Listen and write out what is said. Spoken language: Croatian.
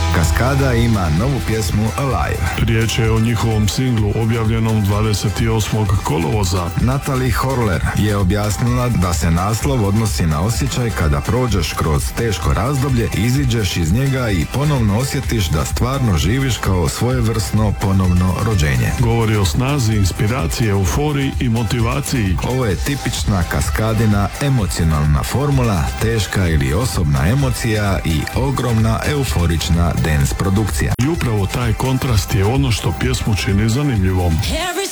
Kaskada ima novu pjesmu Alive. Riječ je o njihovom singlu objavljenom 28. kolovoza. Natalie Horler je objasnila da se naslov odnosi na osjećaj kada prođeš kroz teško razdoblje, iziđeš iz njega i ponovno osjetiš da stvarno živiš kao svojevrsno ponovno rođenje. Govori o snazi, inspiraciji, euforiji i motivaciji. Ovo je tipična Kaskadina emocionalna formula, teška ili osobna emocija i ogromna euforična dance produkcija. I upravo taj kontrast je ono što pjesmu čini zanimljivom.